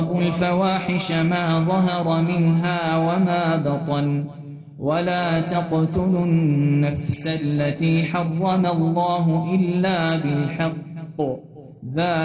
الفواحش ما ظهر منها وما بطن ولا تقتلوا النفس التي حرم الله إلا بالحق